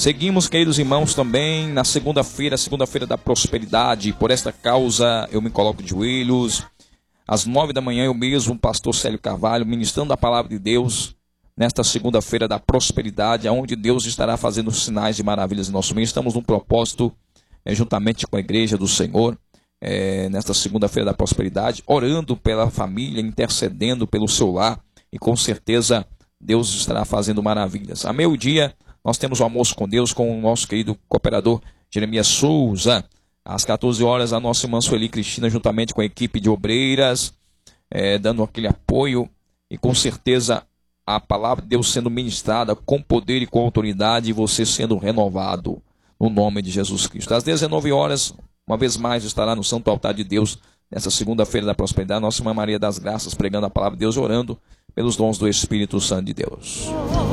Seguimos, queridos irmãos, também na segunda-feira da prosperidade. Por esta causa eu me coloco de joelhos. Às 9 da manhã eu mesmo, pastor Célio Carvalho, ministrando a palavra de Deus nesta segunda-feira da prosperidade, onde Deus estará fazendo sinais e maravilhas em nosso meio. Estamos num propósito, juntamente com a igreja do Senhor, nesta segunda-feira da prosperidade, orando pela família, intercedendo pelo seu lar, e com certeza Deus estará fazendo maravilhas. A meio-dia nós temos o almoço com Deus com o nosso querido cooperador Jeremias Souza. Às 14 horas a nossa irmã Sueli Cristina, juntamente com a equipe de obreiras, dando aquele apoio, e com certeza a palavra de Deus sendo ministrada com poder e com autoridade, e você sendo renovado no nome de Jesus Cristo. Às 19 horas, uma vez mais, estará no Santo Altar de Deus, nessa segunda-feira da prosperidade, nossa irmã Maria das Graças, pregando a palavra de Deus, orando pelos dons do Espírito Santo de Deus.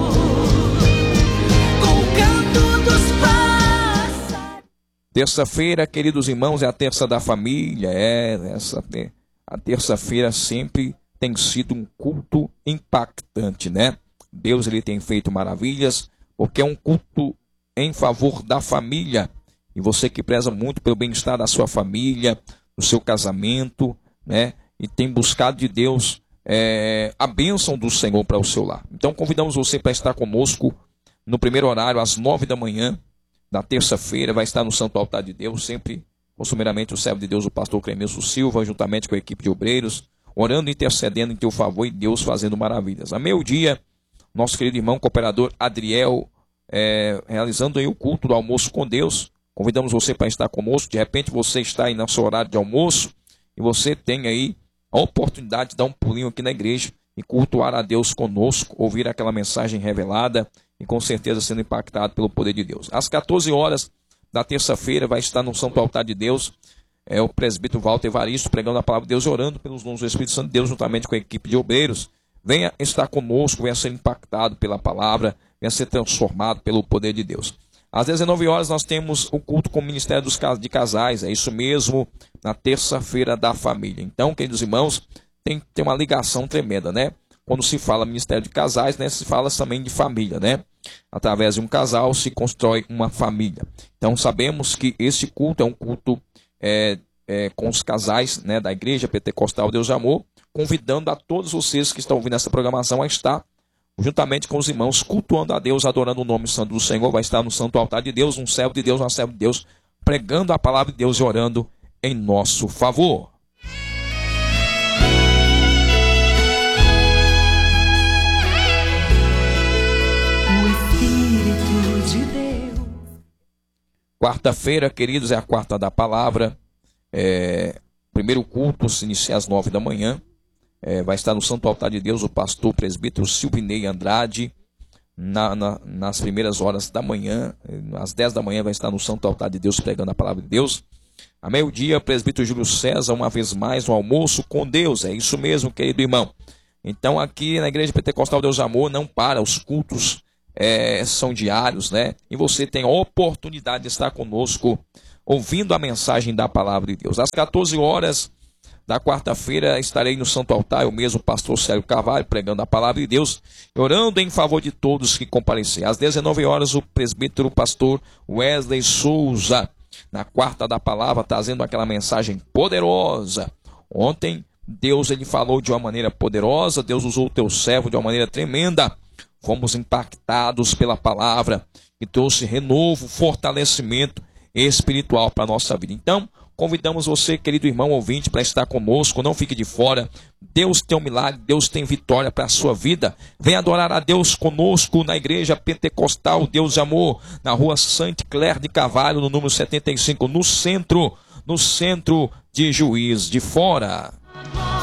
Terça-feira, queridos irmãos, é a terça da família. A terça-feira sempre tem sido um culto impactante, né? Deus, ele tem feito maravilhas, porque é um culto em favor da família. E você que preza muito pelo bem-estar da sua família, do seu casamento, né? E tem buscado de Deus a bênção do Senhor para o seu lar. Então convidamos você para estar conosco no primeiro horário, às 9 da manhã, na terça-feira. Vai estar no Santo Altar de Deus, sempre, costumeiramente, o servo de Deus, o pastor Clemencio Silva, juntamente com a equipe de obreiros, orando e intercedendo em teu favor, e Deus fazendo maravilhas. A meio-dia, nosso querido irmão cooperador Adriel, realizando aí o culto do almoço com Deus. Convidamos você para estar conosco. De repente você está aí no seu horário de almoço e você tem aí a oportunidade de dar um pulinho aqui na igreja e cultuar a Deus conosco, ouvir aquela mensagem revelada e com certeza sendo impactado pelo poder de Deus. Às 14 horas da terça-feira vai estar no Santo Altar de Deus o presbítero Walter Evaristo, pregando a palavra de Deus e orando pelos dons do Espírito Santo de Deus, juntamente com a equipe de obreiros. Venha estar conosco, venha ser impactado pela palavra, venha ser transformado pelo poder de Deus. Às 19 horas nós temos o culto com o Ministério de Casais, é isso mesmo, na terça-feira da família. Então, queridos irmãos, tem uma ligação tremenda, né? Quando se fala Ministério de Casais, né, se fala também de família, né? Através de um casal se constrói uma família. Então sabemos que esse culto é um culto com os casais, né, da Igreja Pentecostal Deus de Amor, convidando a todos vocês que estão ouvindo essa programação a estar juntamente com os irmãos, cultuando a Deus, adorando o nome santo do Senhor. Vai estar no Santo Altar de Deus, um servo de Deus, uma serva de Deus, pregando a palavra de Deus e orando em nosso favor. O Espírito de Deus. Quarta-feira, queridos, é a quarta da palavra. Primeiro culto se inicia às 9 da manhã. Vai estar no Santo Altar de Deus o pastor presbítero Silvinei Andrade, nas primeiras horas da manhã. Às 10 da manhã vai estar no Santo Altar de Deus pregando a palavra de Deus. A meio-dia, presbítero Júlio César, uma vez mais, um almoço com Deus. É isso mesmo, querido irmão. Então aqui na Igreja Pentecostal Deus de Amor não para, os cultos são diários, né? E você tem a oportunidade de estar conosco ouvindo a mensagem da palavra de Deus. Às 14 horas da quarta-feira estarei no Santo Altar, eu mesmo, pastor Célio Carvalho, pregando a palavra de Deus, orando em favor de todos que comparecerem. Às 19 horas, o presbítero pastor Wesley Souza, na quarta da palavra, trazendo aquela mensagem poderosa. Ontem, Deus ele falou de uma maneira poderosa, Deus usou o teu servo de uma maneira tremenda. Fomos impactados pela palavra, que trouxe renovo, fortalecimento espiritual para a nossa vida. Então, convidamos você, querido irmão ouvinte, para estar conosco. Não fique de fora. Deus tem um milagre, Deus tem vitória para a sua vida. Venha adorar a Deus conosco na Igreja Pentecostal Deus de Amor, na rua Sainte Claire de Carvalho, no número 75, no centro de Juiz de Fora.